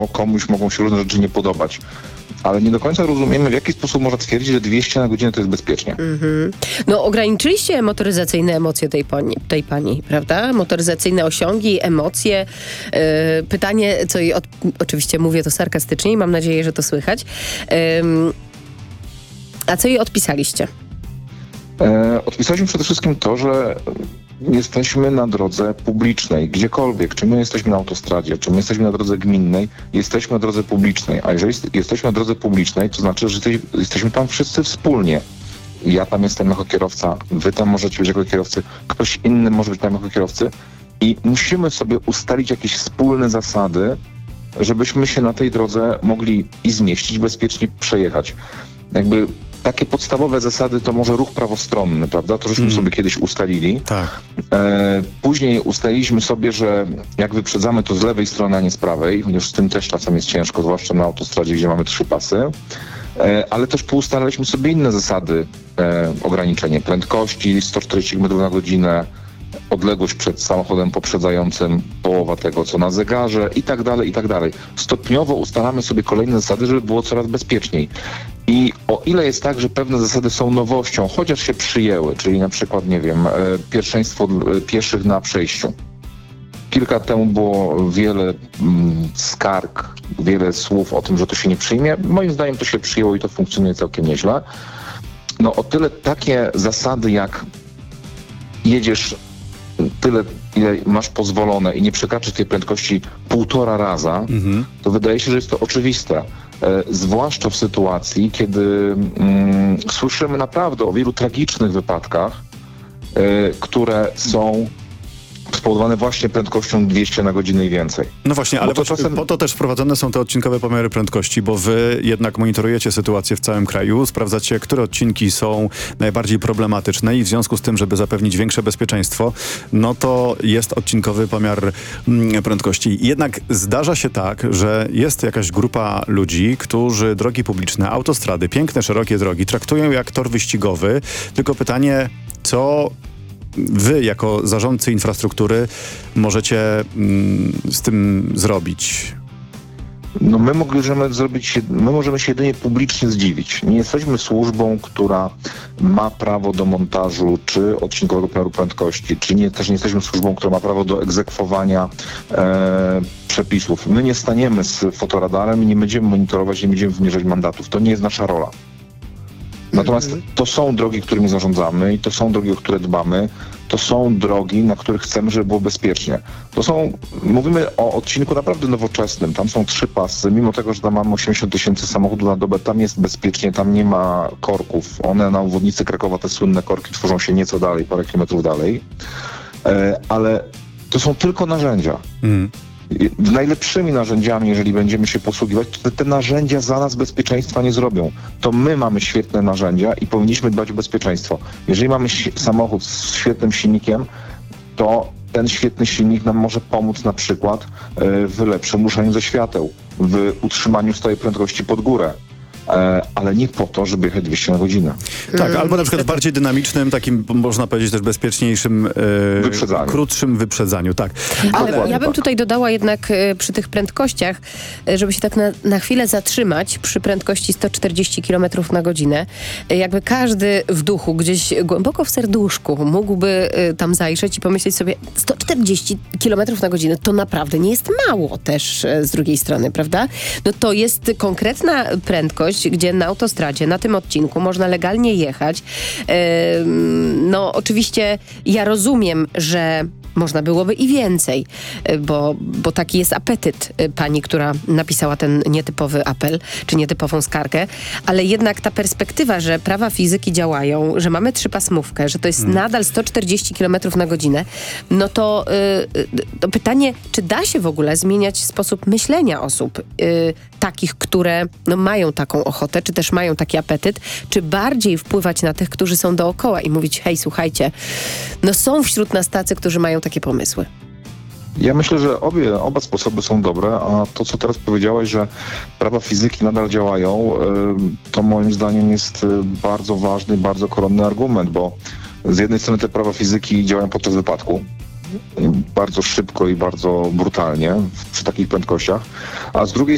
komuś mogą się różne rzeczy nie podobać. Ale nie do końca rozumiemy, w jaki sposób można twierdzić, że 200 na godzinę to jest bezpiecznie. No ograniczyliście motoryzacyjne emocje tej pani, prawda? Motoryzacyjne osiągi, emocje. Pytanie, co jej oczywiście mówię to sarkastycznie i mam nadzieję, że to słychać. A co jej odpisaliście? Odpisaliśmy przede wszystkim to, że jesteśmy na drodze publicznej, gdziekolwiek. Czy my jesteśmy na autostradzie, czy my jesteśmy na drodze gminnej, jesteśmy na drodze publicznej. A jeżeli jesteśmy na drodze publicznej, to znaczy, że jesteśmy tam wszyscy wspólnie. Ja tam jestem jako kierowca, wy tam możecie być jako kierowcy, ktoś inny może być tam jako kierowcy i musimy sobie ustalić jakieś wspólne zasady, żebyśmy się na tej drodze mogli i zmieścić, bezpiecznie przejechać. Jakby takie podstawowe zasady to może ruch prawostronny, prawda? To żeśmy sobie kiedyś ustalili. Tak. Później ustaliliśmy sobie, że jak wyprzedzamy to z lewej strony, a nie z prawej, chociaż z tym też czasem jest ciężko, zwłaszcza na autostradzie, gdzie mamy 3 pasy. Ale też poustalaliśmy sobie inne zasady. Ograniczenie prędkości, 140 km na godzinę, odległość przed samochodem poprzedzającym, połowa tego, co na zegarze i tak dalej, i tak dalej. Stopniowo ustalamy sobie kolejne zasady, żeby było coraz bezpieczniej. I o ile jest tak, że pewne zasady są nowością, chociaż się przyjęły, czyli na przykład, nie wiem, pierwszeństwo pieszych na przejściu. Kilka lat temu było wiele skarg, wiele słów o tym, że to się nie przyjmie. Moim zdaniem to się przyjęło i to funkcjonuje całkiem nieźle. No o tyle takie zasady jak jedziesz tyle, ile masz pozwolone i nie przekraczysz tej prędkości 1,5 raza, to wydaje się, że jest to oczywiste. Zwłaszcza w sytuacji, kiedy słyszymy naprawdę o wielu tragicznych wypadkach, które są spowodowane właśnie prędkością 200 na godzinę i więcej. No właśnie, ale po to też wprowadzone są te odcinkowe pomiary prędkości, bo wy jednak monitorujecie sytuację w całym kraju, sprawdzacie, które odcinki są najbardziej problematyczne i w związku z tym, żeby zapewnić większe bezpieczeństwo, no to jest odcinkowy pomiar prędkości. Jednak zdarza się tak, że jest jakaś grupa ludzi, którzy drogi publiczne, autostrady, piękne, szerokie drogi traktują jak tor wyścigowy, tylko pytanie, co wy jako zarządcy infrastruktury możecie z tym zrobić? No my możemy się jedynie publicznie zdziwić. Nie jesteśmy służbą, która ma prawo do montażu czy odcinkowego pomiaru prędkości, też nie jesteśmy służbą, która ma prawo do egzekwowania przepisów. My nie staniemy z fotoradarem i nie będziemy monitorować, nie będziemy wymierzać mandatów. To nie jest nasza rola. Natomiast to są drogi, którymi zarządzamy i to są drogi, o które dbamy. To są drogi, na których chcemy, żeby było bezpiecznie. Mówimy o odcinku naprawdę nowoczesnym. Tam są 3 pasy. Mimo tego, że tam mamy 80 000 samochodów na dobę, tam jest bezpiecznie, tam nie ma korków. One na obwodnicy Krakowa, te słynne korki, tworzą się nieco dalej, parę kilometrów dalej. Ale to są tylko narzędzia. Najlepszymi narzędziami, jeżeli będziemy się posługiwać, to te narzędzia za nas bezpieczeństwa nie zrobią. To my mamy świetne narzędzia i powinniśmy dbać o bezpieczeństwo. Jeżeli mamy samochód z świetnym silnikiem, to ten świetny silnik nam może pomóc na przykład w lepszym ruszaniu ze świateł, w utrzymaniu stałej prędkości pod górę. Ale nie po to, żeby jechać 200 na godzinę. Tak, albo na przykład w bardziej dynamicznym, takim można powiedzieć też bezpieczniejszym, krótszym wyprzedzaniu. Tak. Ale ja bym tutaj dodała jednak przy tych prędkościach, żeby się tak na chwilę zatrzymać przy prędkości 140 km na godzinę. Jakby każdy w duchu, gdzieś głęboko w serduszku mógłby tam zajrzeć i pomyśleć sobie 140 km na godzinę to naprawdę nie jest mało też z drugiej strony, prawda? No to jest konkretna prędkość, gdzie na autostradzie, na tym odcinku można legalnie jechać. No oczywiście ja rozumiem, że można byłoby i więcej, bo taki jest apetyt pani, która napisała ten nietypowy apel, czy nietypową skargę, ale jednak ta perspektywa, że prawa fizyki działają, że mamy 3-pasmówkę, że to jest nadal 140 km na godzinę, no to pytanie, czy da się w ogóle zmieniać sposób myślenia osób takich, które mają taką ochotę, czy też mają taki apetyt, czy bardziej wpływać na tych, którzy są dookoła i mówić, hej, słuchajcie, są wśród nas tacy, którzy mają takie pomysły. Ja myślę, że oba sposoby są dobre, a to, co teraz powiedziałeś, że prawa fizyki nadal działają, to moim zdaniem jest bardzo ważny, bardzo koronny argument, bo z jednej strony te prawa fizyki działają podczas wypadku, bardzo szybko i bardzo brutalnie przy takich prędkościach, a z drugiej